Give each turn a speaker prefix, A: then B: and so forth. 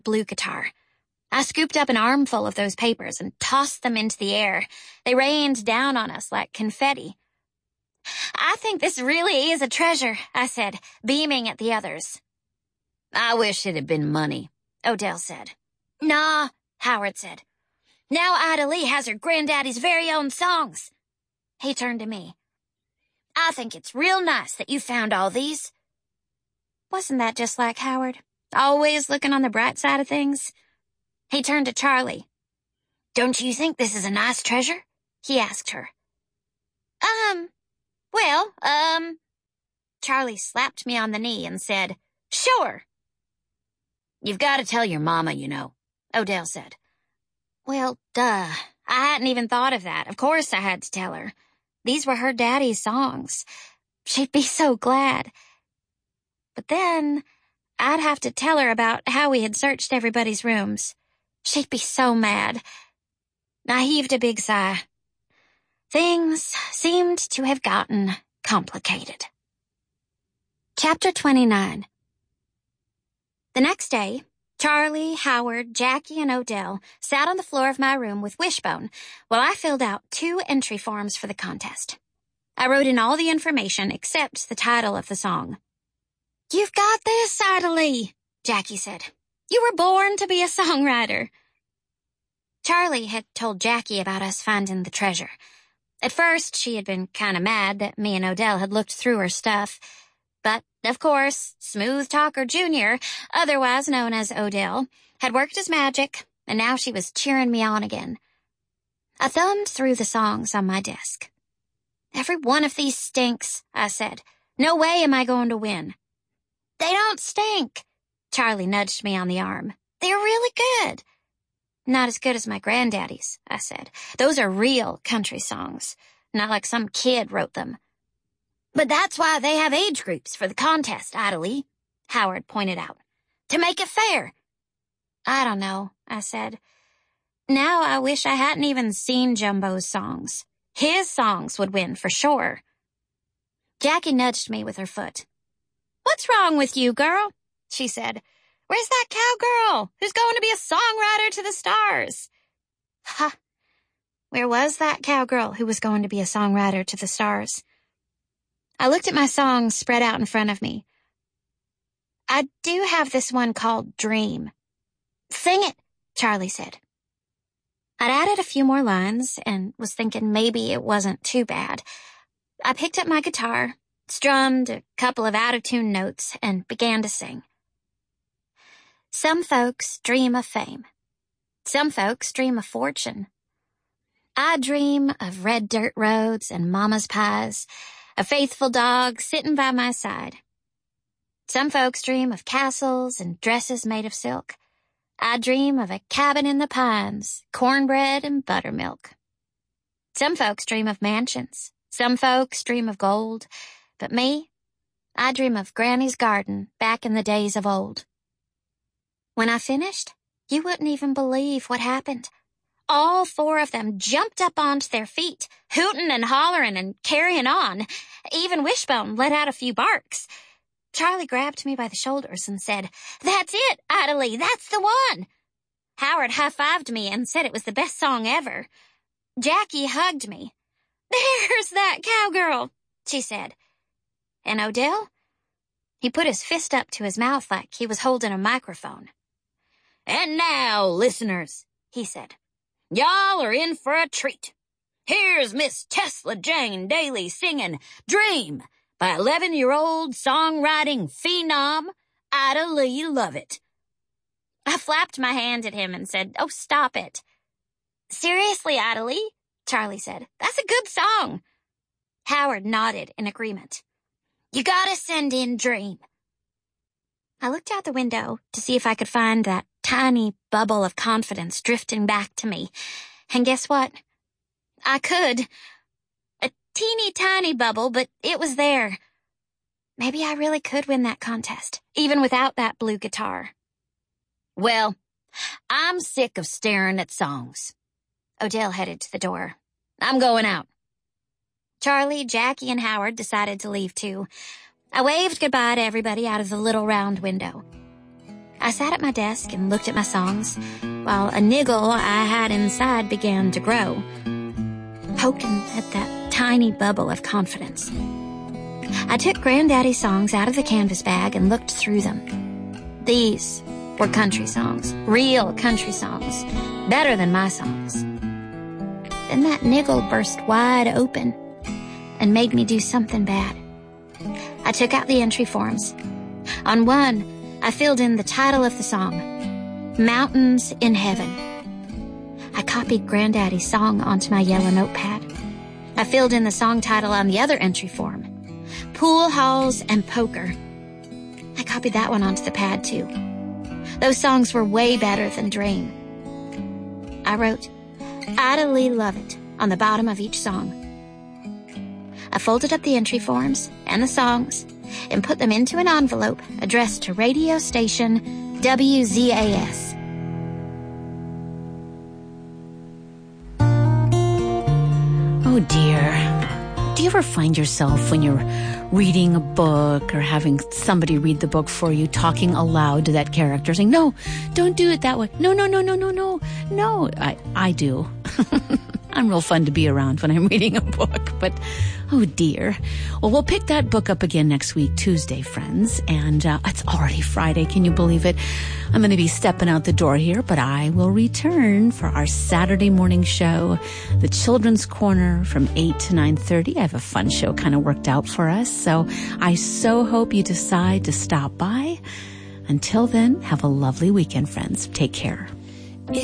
A: blue guitar. I scooped up an armful of those papers and tossed them into the air. They rained down on us like confetti. "I think this really is a treasure," I said, beaming at the others.
B: "I wish it had been money,"
A: Odell said. "Nah," Howard said. "Now Ida Lee has her granddaddy's very own songs." He turned to me. "I think it's real nice that you found all these." Wasn't that just like Howard? Always looking on the bright side of things? He turned to Charlie. "Don't you think this is a nice treasure?" he asked her. Charlie slapped me on the knee and said, "Sure."
B: "You've got to tell your mama, you know," Odell said.
A: Well, duh. I hadn't even thought of that. Of course I had to tell her. These were her daddy's songs. She'd be so glad. But then I'd have to tell her about how we had searched everybody's rooms. She'd be so mad. I heaved a big sigh. Things seemed to have gotten complicated. Chapter 29. The next day, Charlie, Howard, Jackie, and Odell sat on the floor of my room with Wishbone while I filled out 2 entry forms for the contest. I wrote in all the information except the title of the song. "You've got this, Ida Lee," Jackie said. "You were born to be a songwriter." Charlie had told Jackie about us finding the treasure. At first, she had been kind of mad that me and Odell had looked through her stuff. But, of course, Smooth Talker Jr., otherwise known as Odell, had worked his magic, and now she was cheering me on again. I thumbed through the songs on my desk. "Every one of these stinks," I said. "No way am I going to win." "They don't stink." Charlie nudged me on the arm. "They're really good." "Not as good as my granddaddy's," I said. "Those are real country songs, not like some kid wrote them." "But that's why they have age groups for the contest, Ida Lee," Howard pointed out. "To make it fair." "I don't know," I said. Now I wish I hadn't even seen Jumbo's songs. His songs would win for sure. Jackie nudged me with her foot. "What's wrong with you, girl?" she said. "Where's that cowgirl who's going to be a songwriter to the stars?" Ha! Where was that cowgirl who was going to be a songwriter to the stars? I looked at my songs spread out in front of me. I do have this one called Dream. "Sing it," Charlie said. I'd added a few more lines and was thinking maybe it wasn't too bad. I picked up my guitar, strummed a couple of out-of-tune notes, and began to sing. Some folks dream of fame. Some folks dream of fortune. I dream of red dirt roads and mama's pies, a faithful dog sitting by my side. Some folks dream of castles and dresses made of silk. I dream of a cabin in the pines, cornbread and buttermilk. Some folks dream of mansions. Some folks dream of gold. But me, I dream of Granny's garden back in the days of old. When I finished, you wouldn't even believe what happened. All 4 of them jumped up onto their feet, hooting and hollering and carrying on. Even Wishbone let out a few barks. Charlie grabbed me by the shoulders and said, "That's it, Ida Lee, that's the one." Howard high-fived me and said it was the best song ever. Jackie hugged me. "There's that cowgirl," she said. And Odell? He put his fist up to his mouth like he was holding a microphone.
B: "And now, listeners," he said, "y'all are in for a treat. Here's Miss Tesla Jane Daly singing Dream by 11-year-old songwriting phenom Ida Lee Lovitt."
A: I flapped my hand at him and said, "Oh, stop it." "Seriously, Ida Lee?" Charlie said. "That's a good song." Howard nodded in agreement. "You gotta send in Dream." I looked out the window to see if I could find that tiny bubble of confidence drifting back to me. And guess what? I could. A teeny tiny bubble, but it was there. Maybe I really could win that contest, even without that blue guitar.
B: "Well, I'm sick of staring at songs."
A: Odell headed to the door.
B: "I'm going out."
A: Charlie, Jackie, and Howard decided to leave too. I waved goodbye to everybody out of the little round window. I sat at my desk and looked at my songs, while a niggle I had inside began to grow, poking at that tiny bubble of confidence. I took Granddaddy's songs out of the canvas bag and looked through them. These were country songs, real country songs, better than my songs. Then that niggle burst wide open and made me do something bad. I took out the entry forms. On one, I filled in the title of the song, Mountains in Heaven. I copied Granddaddy's song onto my yellow notepad. I filled in the song title on the other entry form, Pool Halls and Poker. I copied that one onto the pad, too. Those songs were way better than Dream. I wrote, Idly Love It on the bottom of each song. I folded up the entry forms and the songs and put them into an envelope addressed to radio station WZAS.
C: Oh dear. Do you ever find yourself when you're reading a book or having somebody read the book for you, talking aloud to that character, saying, no, don't do it that way. No. I do. I'm real fun to be around when I'm reading a book, but oh dear. Well, we'll pick that book up again next week, Tuesday, friends, and it's already Friday. Can you believe it? I'm going to be stepping out the door here, but I will return for our Saturday morning show, the Children's Corner from 8 to 9:30. I have a fun show kind of worked out for us, so I so hope you decide to stop by. Until then, have a lovely weekend, friends. Take care.